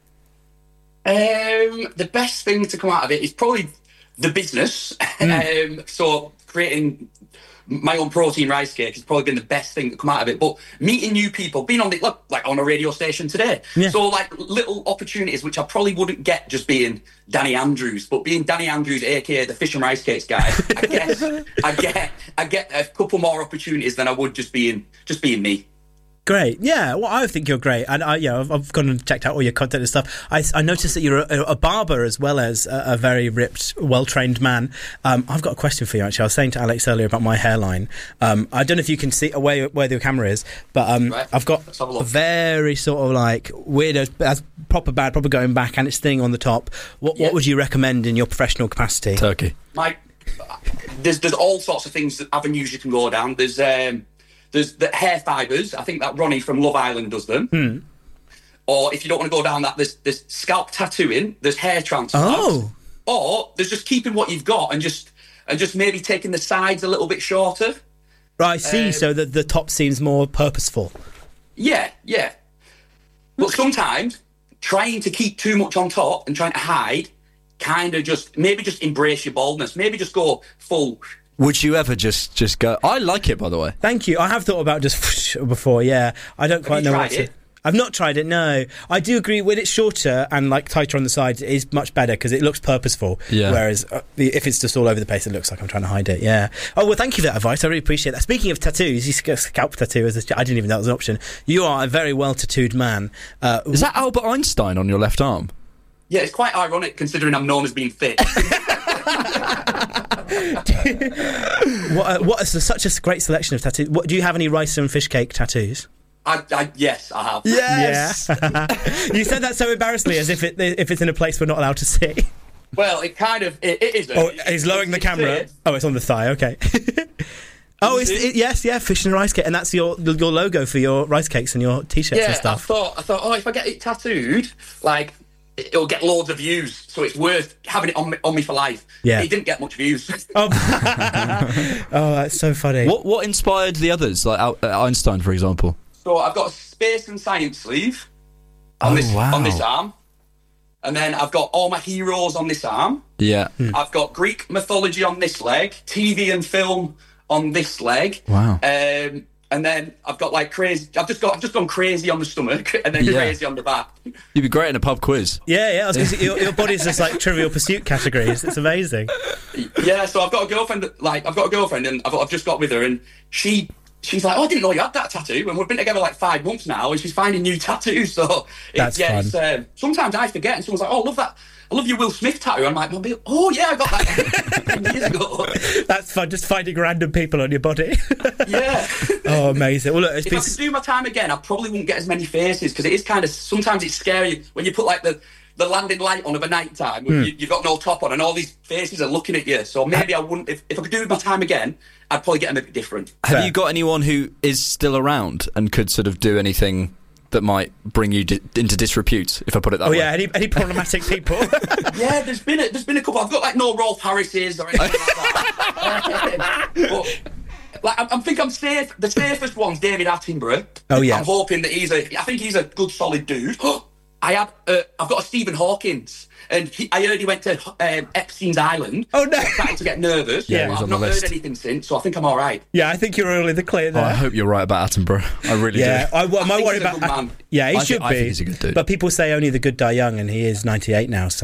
The best thing to come out of it is probably the business. So creating my own protein rice cake has probably been the best thing to come out of it. But meeting new people, being on like on a radio station today, so like little opportunities which I probably wouldn't get just being Danny Andrews, but being Danny Andrews, aka the Fish and Rice Cakes guy, I guess I get a couple more opportunities than I would just being me. Great, yeah. Well, I think you're great, and I've gone and checked out all your content and stuff. I noticed that you're a barber as well as a very ripped, well-trained man. I've got a question for you, actually. I was saying to Alex earlier about my hairline. I don't know if you can see where the camera is, but right. I've got a very sort of like weirdo, that's proper going back, and it's thinning on the top. What would you recommend in your professional capacity? Turkey. There's all sorts of things, avenues you can go down. There's the hair fibres. I think that Ronnie from Love Island does them. Or if you don't want to go down that, there's scalp tattooing, there's hair transplants. Or there's just keeping what you've got and just maybe taking the sides a little bit shorter. Right, I see. So that the top seems more purposeful. Yeah. But sometimes trying to keep too much on top and trying to hide, kind of just embrace your baldness. Maybe just go full... Would you ever just go? I like it, by the way. Thank you. I have thought about just before. Yeah, I don't quite know what to. I've not tried it. No, I do agree when it's shorter and like tighter on the sides, it is much better because it looks purposeful. Yeah. Whereas if it's just all over the place, it looks like I'm trying to hide it. Yeah. Oh well, thank you for that advice. I really appreciate that. Speaking of tattoos, you scalp tattoo I didn't even know that was an option. You are a very well tattooed man. Is that Albert Einstein on your left arm? Yeah, it's quite ironic considering I'm known as being fit. What is such a great selection of tattoos? Do you have any rice and fish cake tattoos? Yes, I have. Yes. Yeah. You said that so embarrassingly, as if it's in a place we're not allowed to see. Well, it is. Oh, he's lowering the camera. Oh, it's on the thigh. Okay. Yes, fish and rice cake, and that's your logo for your rice cakes and your t-shirts and stuff. I thought, if I get it tattooed, like. It'll get loads of views, so it's worth having it on me for life. Yeah. It didn't get much views. Oh, that's so funny. What inspired the others, like Einstein, for example? So I've got a space and science sleeve on this arm, and then I've got all my heroes on this arm. Yeah. I've got Greek mythology on this leg, TV and film on this leg. Wow. And then I've got like crazy. I've just gone crazy on the stomach, and then crazy on the back. You'd be great in a pub quiz. Yeah. I was gonna say, your body's just like Trivial Pursuit categories. It's amazing. Yeah. So I've got a girlfriend. And I've just got with her, and she's like, "Oh, I didn't know you had that tattoo." And we've been together like 5 months now, and she's finding new tattoos. So that's fun. Sometimes I forget, and someone's like, "Oh, I love that. I love your Will Smith tattoo." I'm like, "Oh yeah, I got that 10 years ago." That's fun, just finding random people on your body. Yeah. Oh, amazing. Well, look, if I could do my time again, I probably wouldn't get as many faces, because it is kind of, sometimes it's scary when you put like the landing light on of a night time, you've got no top on and all these faces are looking at you. So maybe I wouldn't, if I could do my time again, I'd probably get them a bit different. Have you got anyone who is still around and could sort of do anything that might bring you into disrepute, if I put it that way? Oh yeah, any problematic people? Yeah, there's been a couple. I've got like no Rolf Harris's or anything like that. But I think I'm safe. The safest one's David Attenborough. Oh yeah. I'm hoping that I think he's a good, solid dude. I've got a Stephen Hawkins, and I heard he went to Epstein's Island. Oh no! I'm starting to get nervous. Yeah, I've not heard anything since, so I think I'm all right. Yeah, I think you're all in the clear there. I hope you're right about Attenborough. I really do. Yeah, I might worry about. Man. Yeah, he should be. I think he's a good dude. But people say only the good die young, and he is 98 now. So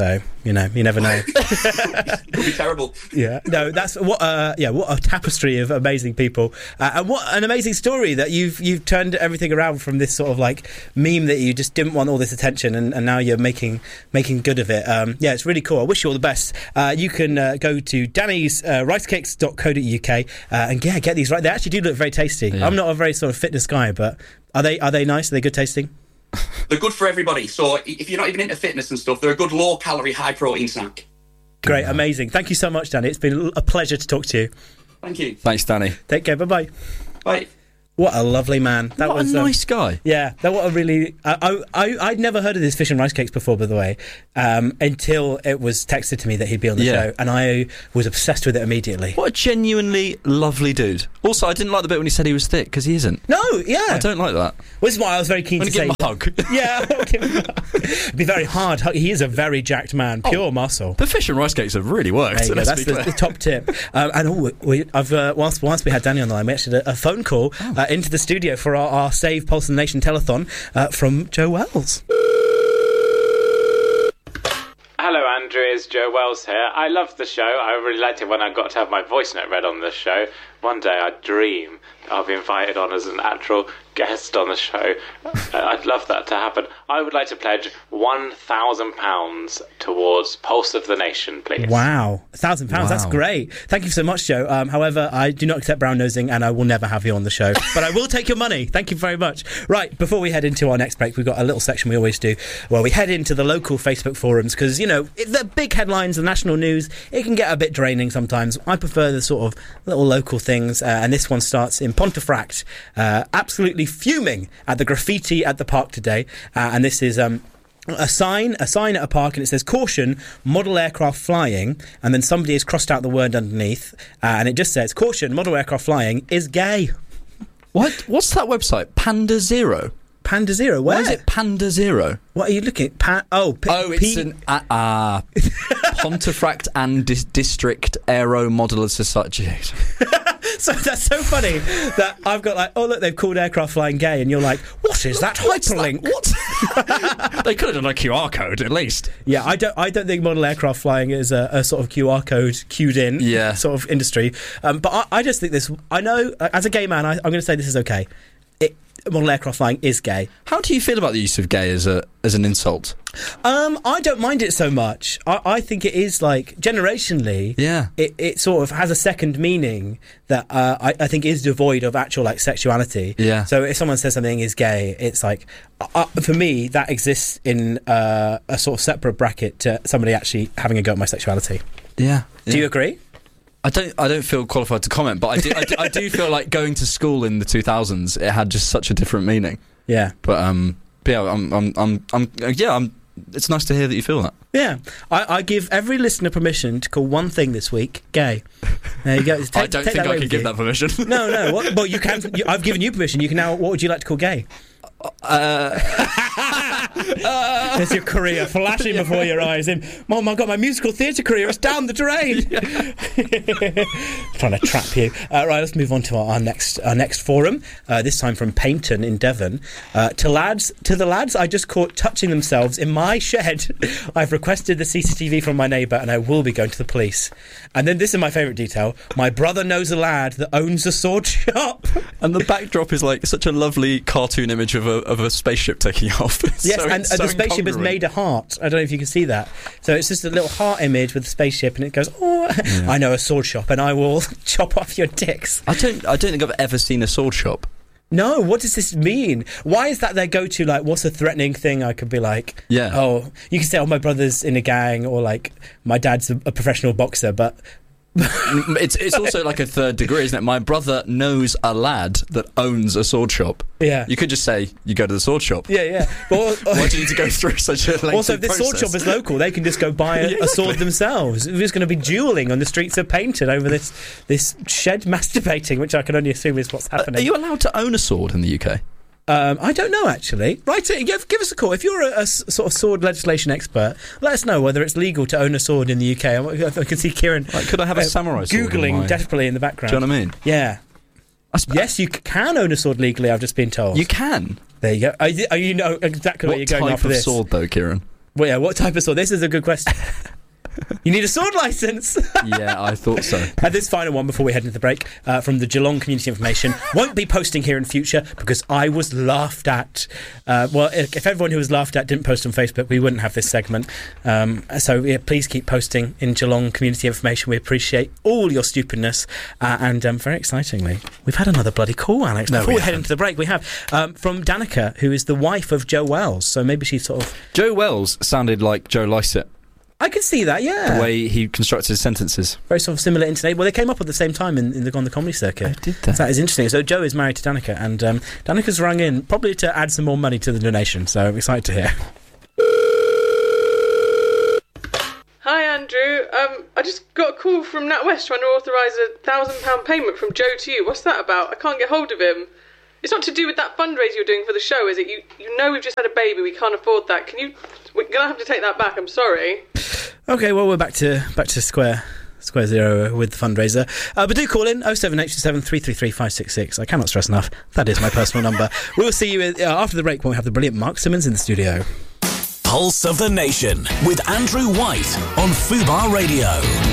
You know, you never know. It would be terrible. Yeah, no, that's what a tapestry of amazing people, and what an amazing story that you've turned everything around from this sort of like meme that you just didn't want all this attention, and now you're making good of it. Yeah, it's really cool. I wish you all the best. You can go to Danny's ricecakes.co.uk and get these right. They actually do look very tasty. Yeah. I'm not a very sort of fitness guy, but are they nice? Are they good tasting? They're good for everybody. So if you're not even into fitness and stuff, they're a good low-calorie, high-protein snack. Great, amazing. Thank you so much, Danny. It's been a pleasure to talk to you. Thank you. Thanks, Danny. Take care. Bye-bye. Bye. What a lovely man. What a nice guy. Yeah, that what a really... I'd never heard of this fish and rice cakes before, by the way, until it was texted to me that he'd be on the show, and I was obsessed with it immediately. What a genuinely lovely dude. Also, I didn't like the bit when he said he was thick, because he isn't. No, yeah. I don't like that. Well, this is why I was very keen to give say... him a hug. Yeah, it'd be very hard. He is a very jacked man, pure muscle. The fish and rice cakes have really worked. There you go. That's the top tip. Whilst we had Danny on the line, we actually had a phone call into the studio for our Save Pulse of the Nation telethon from Joe Wells. Hello, Andrew. It's Joe Wells here. I love the show. I really liked it when I got to have my voice note read on the show. One day I dream I'll be invited on as an actual guest on the show. I'd love that to happen. I would like to pledge £1,000 towards Pulse of the Nation, please. Wow, £1,000. Wow. That's great. Thank you so much, Joe. However, I do not accept brown nosing, and I will never have you on the show. But I will take your money. Thank you very much. Right, before we head into our next break, we've got a little section we always do where we head into the local Facebook forums because, you know, the big headlines, the national news, it can get a bit draining sometimes. I prefer the sort of little local things, and this one starts in Pontefract, absolutely fuming at the graffiti at the park today, and this is a sign at a park, and it says caution, model aircraft flying, and then somebody has crossed out the word underneath, and it just says caution, model aircraft flying is gay. What's that website? Panda Zero. Panda Zero. Where? Why is it Panda Zero? What are you looking at? It's an Pontefract and District Aero Modelers Association. So that's so funny that I've got like, oh look, they've called aircraft flying gay, and you're like, what is that hyperlink? What? They could have done a QR code at least. Yeah, I don't think model aircraft flying is a sort of QR code cued in sort of industry. But I just think this. I know as a gay man, I'm going to say this is okay. Model aircraft flying is gay. How do you feel about the use of gay as an insult? I don't mind it so much. I think it is like generationally. Yeah. It sort of has a second meaning that I think is devoid of actual like sexuality. Yeah. So if someone says something is gay, it's like for me that exists in a sort of separate bracket to somebody actually having a go at my sexuality. Yeah. Do you agree? I don't feel qualified to comment, but I do feel like going to school in the 2000s, it had just such a different meaning. Yeah. But it's nice to hear that you feel that. Yeah. I give every listener permission to call one thing this week gay. There you go. I don't think I can give that permission. No. Well, you can. I've given you permission. You can now. What would you like to call gay? There's your career flashing before your eyes. Oh my God, my musical theatre career is down the drain. Trying to trap you. Right, let's move on to our next forum. This time from Paignton in Devon. To the lads I just caught touching themselves in my shed. I've requested the CCTV from my neighbour, and I will be going to the police. And then this is my favourite detail. My brother knows a lad that owns a sword shop. And the backdrop is like such a lovely cartoon image of a spaceship taking off. Yes, the spaceship has made a heart. I don't know if you can see that. So it's just a little heart image with the spaceship, and it goes, oh, yeah. I know a sword shop, and I will chop off your dicks. I don't think I've ever seen a sword shop. No, what does this mean? Why is that their go-to? Like, what's a threatening thing I could be like? Yeah. Oh, you can say, oh, my brother's in a gang, or like, my dad's a professional boxer, but... it's also like a third degree, isn't it? My brother knows a lad that owns a sword shop. Yeah. You could just say, you go to the sword shop. Yeah. But, why do you need to go through such a lengthy Also, if this sword shop is local, they can just go buy a sword themselves. We're just going to be duelling on the streets of Paignton over this shed masturbating, which I can only assume is what's happening. Are you allowed to own a sword in the UK? I don't know, actually. Right, give us a call. If you're a sort of sword legislation expert, let us know whether it's legal to own a sword in the UK. I can see Kieran... Like, could I have a samurai sword? Googling desperately in the background. Do you know what I mean? Yeah. Yes, you can own a sword legally, I've just been told. You can? There you go. You know exactly where you're going after this. What type of sword, though, Kieran? Well, yeah, what type of sword? This is a good question. You need a sword licence. Yeah, I thought so. And this final one before we head into the break from the Geelong Community Information. Won't be posting here in future because I was laughed at. Well, if everyone who was laughed at didn't post on Facebook, we wouldn't have this segment. So yeah, please keep posting in Geelong Community Information. We appreciate all your stupidness. And very excitingly, we've had another bloody call, Alex. Before we head into the break, we have from Danica, who is the wife of Joe Wells. So maybe she's sort of... Joe Wells sounded like Joe Lycett. I could see that, yeah. The way he constructed his sentences. Very sort of similar intonation. Well, they came up at the same time on the comedy circuit. I did that. So that is interesting. So Joe is married to Danica, and Danica's rung in probably to add some more money to the donation. So I'm excited to hear. Hi, Andrew. I just got a call from NatWest trying to authorise £1,000 payment from Joe to you. What's that about? I can't get hold of him. It's not to do with that fundraiser you're doing for the show, is it? You know we've just had a baby. We can't afford that. We're gonna have to take that back. I'm sorry. Okay, well we're back to square zero with the fundraiser. But do call in 07827 333 566. I cannot stress enough. That is my personal number. We'll see you after the break when we have the brilliant Mark Simmons in the studio. Pulse of the Nation with Andrew White on Fubar Radio.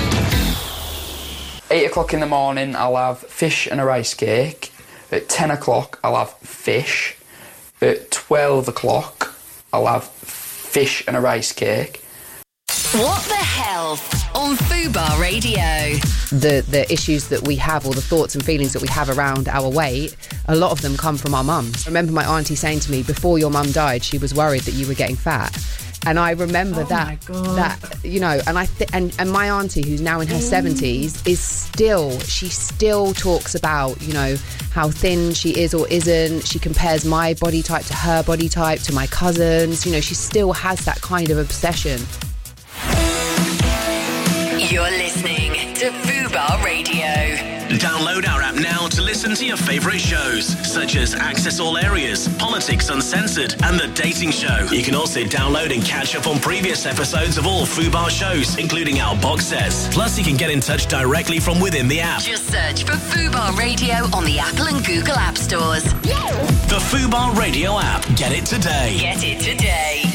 8 o'clock in the morning, I'll have fish and a rice cake. At 10 o'clock, I'll have fish. At 12 o'clock, I'll have fish and a rice cake. What the Health on Fubar Radio. The issues that we have, or the thoughts and feelings that we have around our weight, a lot of them come from our mums. I remember my auntie saying to me, before your mum died, she was worried that you were getting fat. And I remember that, you know, and and my auntie, who's now in her 70s, she still talks about, you know, how thin she is or isn't. She compares my body type to her body type, to my cousins. You know, she still has that kind of obsession. You're listening to Fubar Radio. Download our app now to listen to your favourite shows, such as Access All Areas, Politics Uncensored, and The Dating Show. You can also download and catch up on previous episodes of all Fubar shows, including our box sets. Plus, you can get in touch directly from within the app. Just search for Fubar Radio on the Apple and Google App Stores. The Fubar Radio app. Get it today. Get it today.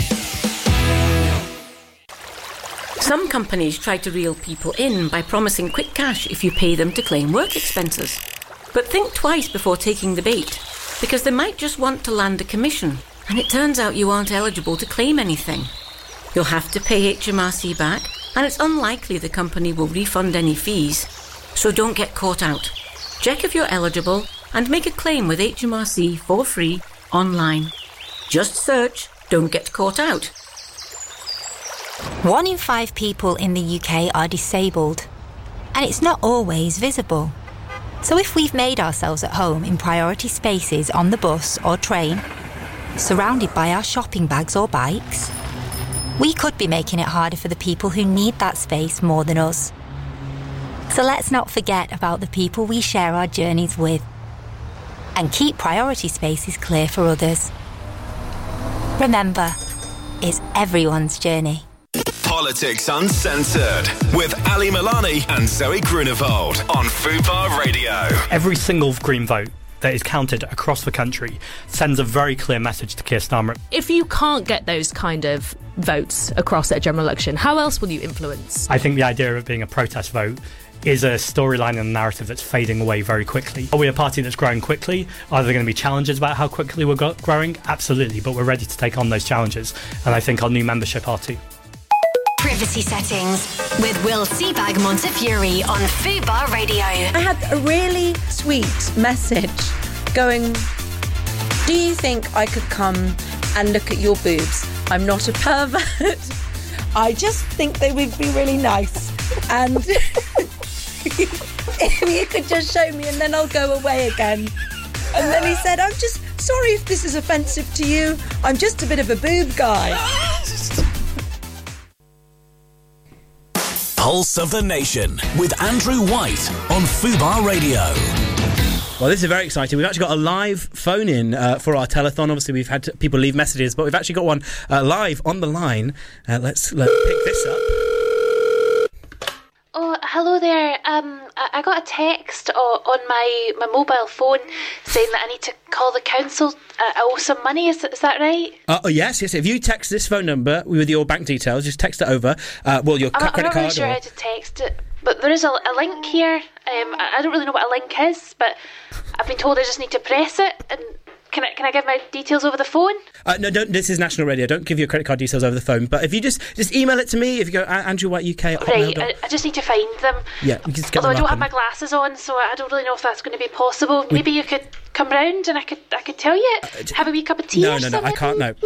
Some companies try to reel people in by promising quick cash if you pay them to claim work expenses. But think twice before taking the bait, because they might just want to land a commission, and it turns out you aren't eligible to claim anything. You'll have to pay HMRC back, and it's unlikely the company will refund any fees. So don't get caught out. Check if you're eligible and make a claim with HMRC for free online. Just search "Don't Get Caught Out." 1 in 5 people in the UK are disabled, and it's not always visible. So if we've made ourselves at home in priority spaces on the bus or train, surrounded by our shopping bags or bikes, we could be making it harder for the people who need that space more than us. So let's not forget about the people we share our journeys with, and keep priority spaces clear for others. Remember, it's everyone's journey. Politics Uncensored with Ali Milani and Zoe Grunewald on Fubar Radio. Every single Green vote that is counted across the country sends a very clear message to Keir Starmer. If you can't get those kind of votes across at a general election, how else will you influence? I think the idea of it being a protest vote is a storyline and a narrative that's fading away very quickly. Are we a party that's growing quickly? Are there going to be challenges about how quickly we're growing? Absolutely, but we're ready to take on those challenges, and I think our new membership are too. Privacy settings with Will Seabag Montefiore on Fubar Radio. I had a really sweet message going, do you think I could come and look at your boobs? I'm not a pervert. I just think they would be really nice. And if you could just show me and then I'll go away again. And then he said, I'm just sorry if this is offensive to you. I'm just a bit of a boob guy. Pulse of the Nation with Andrew White on Fubar Radio. Well, this is very exciting. We've actually got a live phone-in for our telethon. Obviously, we've had people leave messages, but we've actually got one live on the line. Let's pick this up. Oh, hello there. I I got a text on my mobile phone saying that I need to call the council. I owe some money. Is that right? Oh, yes. If you text this phone number with your bank details, just text it over. Your credit card. I'm not really sure how to text it, but there is a link here. I don't really know what a link is, but I've been told I just need to press it. And can I give my details over the phone? No, don't. This is national radio. Don't give your credit card details over the phone. But if you just email it to me, if you go Andrew White UK at Right, hotmail. I just need to find them. Yeah, you can just get Although I them don't up have my glasses on, so I don't really know if that's going to be possible. Maybe you could come round and I could tell you. Have a wee cup of tea or something. I can't. No.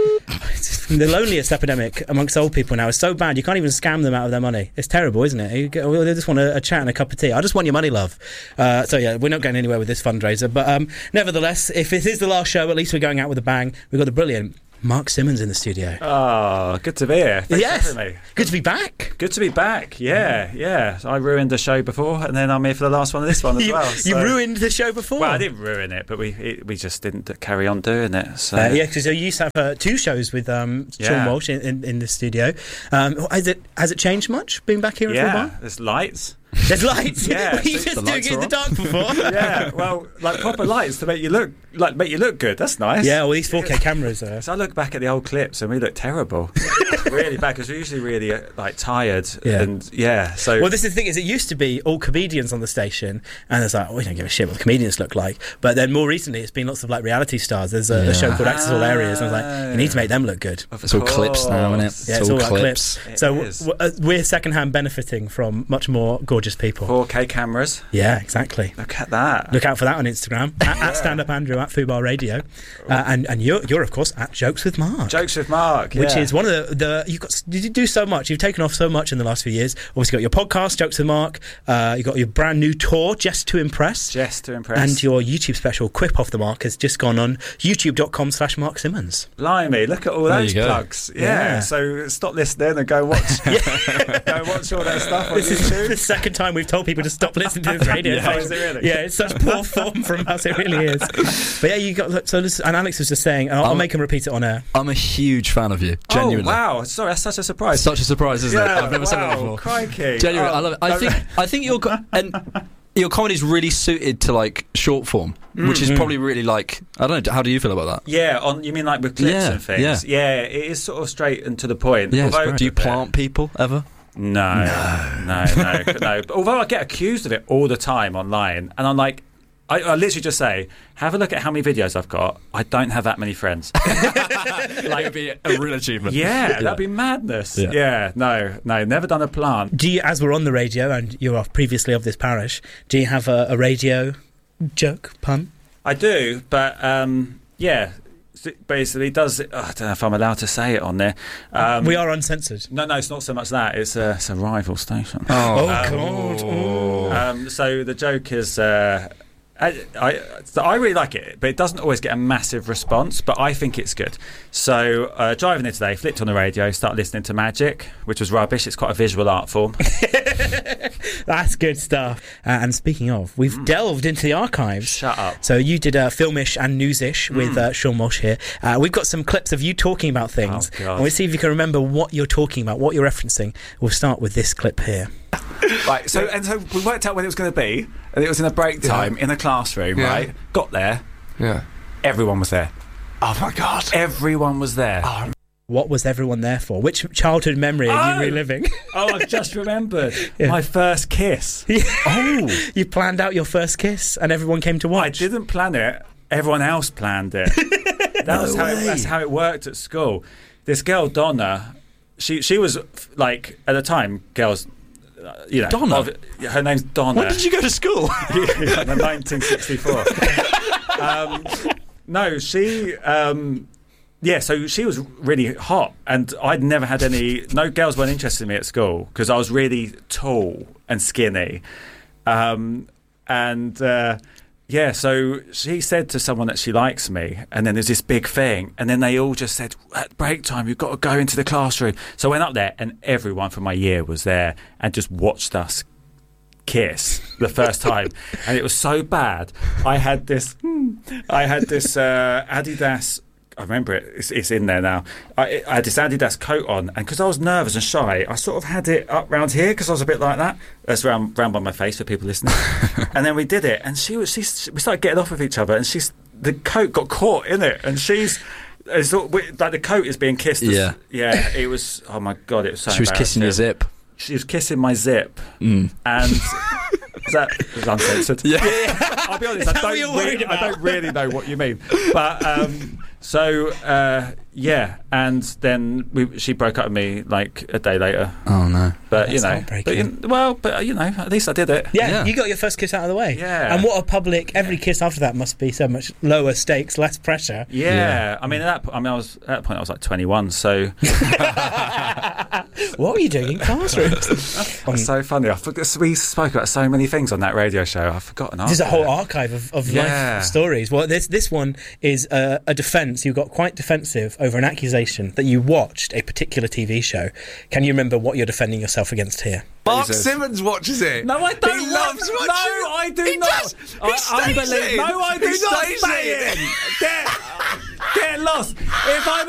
The loneliest epidemic amongst old people now is so bad you can't even scam them out of their money. It's terrible, isn't it? They just want a chat and a cup of tea. I just want your money, love. So yeah, we're not going anywhere with this fundraiser. But nevertheless, if it is the last show, at least we're going out with a bang. We've got the brilliant Mark Simmons in the studio. Oh, good to be here. Thanks for having me. Good to be back. Good to be back. Yeah. I ruined the show before, and then I'm here for the last one of this one as well. You ruined the show before? Well, I didn't ruin it, but we just didn't carry on doing it. So. Because you used to have 2 shows with Sean Walsh in the studio. Has it changed much being back here in Fubar? Yeah, there's lights. There's lights. Yeah, were you just doing it in the dark before? Yeah, well, like proper lights to make you look good. That's nice. Yeah, all these 4K cameras. So I look back at the old clips and we look terrible, really bad because we're usually really tired. Yeah. And so. Well, this is the thing: is it used to be all comedians on the station, and it's like, we don't give a shit what the comedians look like. But then more recently, it's been lots of reality stars. There's a show called Access All Areas, and I was like, you need to make them look good. It's all clips now, isn't it? Yeah, it's all clips. So we're secondhand benefiting from much more gorgeous people. 4K cameras. Yeah, exactly. Look at that. Look out for that on Instagram at Stand Up Andrew at Fubar Radio, and you're of course at Jokes with Mark. Jokes with Mark, which is one of the you do so much. You've taken off so much in the last few years. Obviously, got your podcast Jokes with Mark. You got your brand new tour Just to Impress, and your YouTube special Quip Off the Mark has just gone on YouTube.com/Mark Simmons. Blimey, look at all those plugs. Yeah. So stop listening and go watch. Go watch all that stuff on YouTube. Is the second time we've told people to stop listening to this radio. Is it really? Yeah, it's such poor form from us. It really is. But yeah, you got and Alex was just saying, and I'll make him repeat it on air. I'm a huge fan of you. Genuinely. Oh wow! Sorry, that's such a surprise. Such a surprise, isn't it? I've never said that before. Crikey! Genuinely, I love it. I think your comedy is really suited to short form, which is probably really I don't know. How do you feel about that? Yeah, you mean with clips and things? Yeah, it is sort of straight and to the point. Yeah, do you plant people ever? No. Although I get accused of it all the time online, and I'm like, I literally just say, have a look at how many videos I've got. I don't have that many friends. It'd be a real achievement. Yeah, that'd be madness. Yeah, no, never done a plant. Do you, as we're on the radio, and you are previously of this parish, do you have a radio joke, pun? I do, but basically does it, I don't know if I'm allowed to say it on there. We are uncensored. No, it's not so much that. It's a rival station. God. So the joke is I really like it, but it doesn't always get a massive response, but I think it's good. So driving in today, flicked on the radio, started listening to Magic, which was rubbish. It's quite a visual art form. That's good stuff. And speaking of, we've delved into the archives. Shut up. So you did Filmish and Newsish with Sean Walsh here. We've got some clips of you talking about things. Oh, God. And we'll see if you can remember what you're talking about, what you're referencing. We'll start with this clip here. Right, so we worked out when it was going to be, and it was in a break time in a classroom, right? Got there. Yeah. Everyone was there. Oh, my God. Everyone was there. Oh. What was everyone there for? Which childhood memory are you reliving? I've just remembered. My first kiss. You planned out your first kiss and everyone came to watch? I didn't plan it. Everyone else planned it. That's how it worked at school. This girl, Donna, she was at the time, girls... Donna? Her name's Donna. When did you go to school? In 1964. No, she... so she was really hot, and I'd never had no girls weren't interested in me at school because I was really tall and skinny. So she said to someone that she likes me, and then there's this big thing, and then they all just said, at break time, you've got to go into the classroom. So I went up there, and everyone from my year was there and just watched us kiss the first time. And it was so bad. I had this Adidas... remember it. It's in there now. I had this Adidas coat on, and because I was nervous and shy, I sort of had it up round here because I was a bit like that. That's round by my face for people listening. And then we did it, and we started getting off with each other, and the coat got caught in it, and it's like the coat is being kissed. Yeah. It was. Oh my God, it was so. She was kissing your zip. She was kissing my zip, and. That was uncensored. Yeah. I'll be honest, I don't really know what you mean. But and then she broke up with me like a day later. Oh no. But That's heartbreaking. At least I did it. Yeah, you got your first kiss out of the way. Yeah. And what a public, every kiss after that must be so much lower stakes, less pressure. Yeah. I mean, at that point I was like 21, so what were you doing in classrooms? That's so funny. I forgot, we spoke about so many things on that radio show. I've forgotten. There's a whole archive of life stories. Well, this one is a defence. You got quite defensive over an accusation that you watched a particular TV show. Can you remember what you're defending yourself against here? Mark Simmons watches it. No, I don't. He loves watching. No, I do not. He No, I do not stay in. Get lost. If I'm